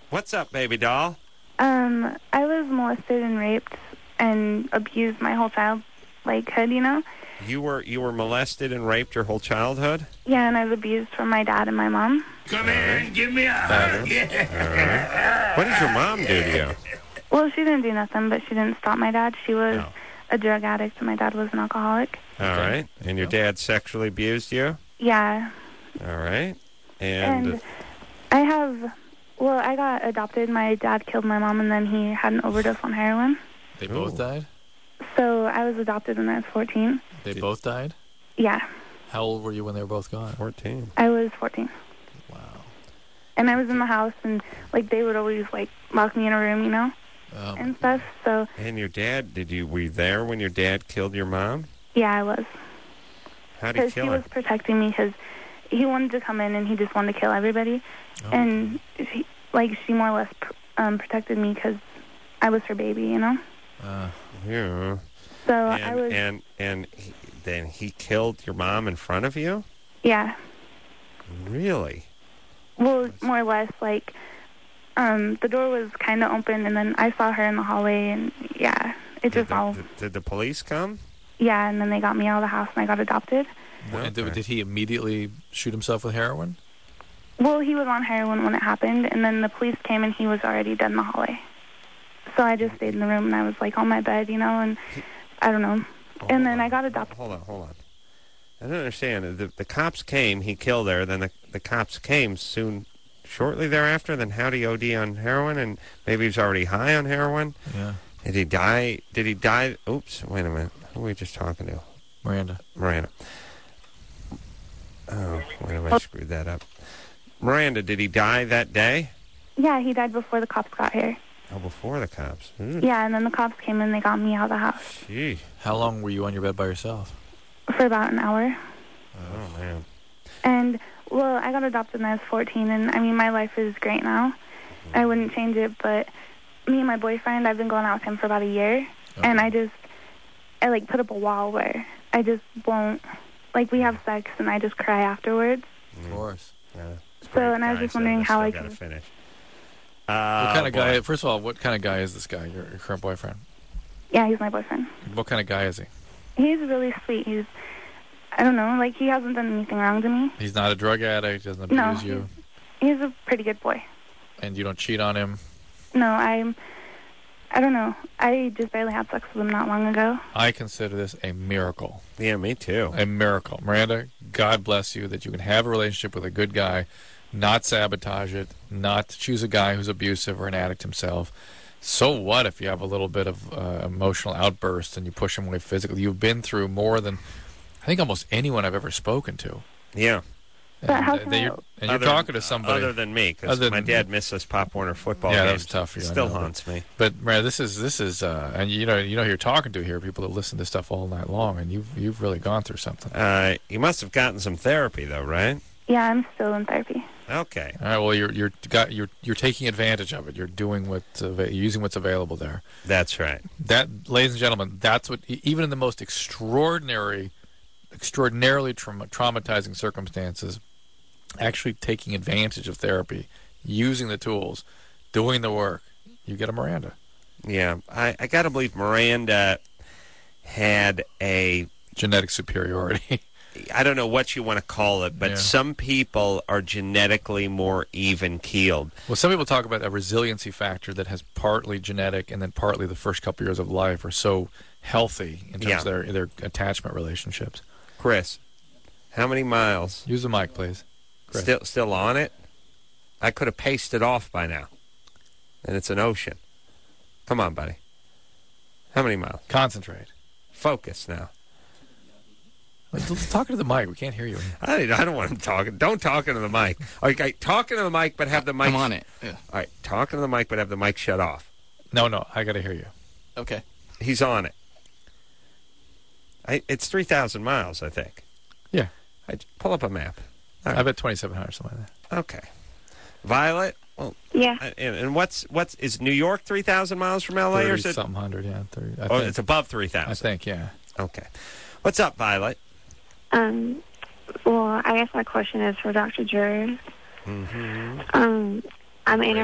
What's up, baby doll? I was molested and raped and abused my whole childhood, you know? You were molested and raped your whole childhood? Yeah, and I was abused from my dad and my mom. Come in, give me a hug. All right. What did your mom do to you? Well, she didn't do nothing, but she didn't stop my dad. She was a drug addict, and my dad was an alcoholic. All right. And your dad sexually abused you? Yeah. All right. And I got adopted. My dad killed my mom, and then he had an overdose on heroin. They both died? So I was adopted when I was 14. They both died? Yeah. How old were you when they were both gone? 14. I was 14. Wow. And I was in the house, and, they would always, lock me in a room, you know, and stuff, so... And your dad, were you there when your dad killed your mom? Yeah, I was. How did he kill her? Because he was protecting me, because he wanted to come in, and he just wanted to kill everybody. Oh. And, she more or less protected me, because I was her baby, you know? Yeah. So I was... Then he killed your mom in front of you? Yeah. Really? Well, more or less, the door was kind of open, and then I saw her in the hallway, and, yeah, Did the police come? Yeah, and then they got me out of the house, and I got adopted. Okay. Did he immediately shoot himself with heroin? Well, he was on heroin when it happened, and then the police came, and he was already dead in the hallway. So I just stayed in the room, and I was, on my bed, you know, and I don't know. And then I got adopted. Hold on. I don't understand. The cops came, he killed her, then the cops came shortly thereafter, then how'd he OD on heroin, and maybe he was already high on heroin? Yeah. Did he die? Oops, wait a minute. Who were we just talking to? Miranda. Oh, wait a minute, I screwed that up. Miranda, did he die that day? Yeah, he died before the cops got here. Oh, before the cops. Yeah, and then the cops came and they got me out of the house. Gee. How long were you on your bed by yourself? For about an hour. Oh, man. And, I got adopted when I was 14, and, my life is great now. I wouldn't change it, but me and my boyfriend, I've been going out with him for about a year, and I put up a wall where I just won't, we have sex, and I just cry afterwards. Of course. Yeah. So, and I was just wondering how I could... finish. What kind of guy? First of all, what kind of guy is this guy? Your current boyfriend? Yeah, he's my boyfriend. What kind of guy is he? He's really sweet. I don't know, he hasn't done anything wrong to me. He's not a drug addict. Doesn't abuse you. He's a pretty good boy. And you don't cheat on him? No, I don't know. I just barely had sex with him not long ago. I consider this a miracle. Yeah, me too. A miracle. Miranda, God bless you that you can have a relationship with a good guy, not sabotage it, not choose a guy who's abusive or an addict himself. So what if you have a little bit of emotional outburst and you push him away physically? You've been through more than, I think, almost anyone I've ever spoken to. Yeah. And, you're talking to somebody other than me, because my dad missed those Pop Warner football games. Yeah, that was tough for you. It still haunts me. But Miranda, this is, and you know who you're talking to here, people that listen to stuff all night long, and you've really gone through something. You must have gotten some therapy, though, right? Yeah, I'm still in therapy. Okay. All right. Well, you're taking advantage of it. You're doing using what's available there. That's right. That, ladies and gentlemen, that's what, even in the most extraordinarily traumatizing circumstances, actually taking advantage of therapy, using the tools, doing the work, you get a Miranda. Yeah, I got to believe Miranda had a genetic superiority. I don't know what you want to call it, but some people are genetically more even-keeled. Well, some people talk about a resiliency factor that has partly genetic and then partly the first couple years of life are so healthy in terms of their attachment relationships. Chris, how many miles? Use the mic, please. Chris. Still on it? I could have paced it off by now. And it's an ocean. Come on, buddy. How many miles? Concentrate. Focus now. Let's talk to the mic. We can't hear you. I don't want him talking. Don't talk into the mic. Okay, talking to the mic, but have the mic... I'm on it. Yeah. All right, talking to the mic, but have the mic shut off. No, I got to hear you. Okay. He's on it. It's 3,000 miles, I think. Yeah. Pull up a map. I bet 2,700, something like that. Okay. Violet? Well, yeah. And what's is New York 3,000 miles from L.A. 30 or is it? Something hundred, yeah. 30, I think. It's above 3,000. I think, yeah. Okay. What's up, Violet? Well, I guess my question is for Dr. Drew. Mm-hmm. I'm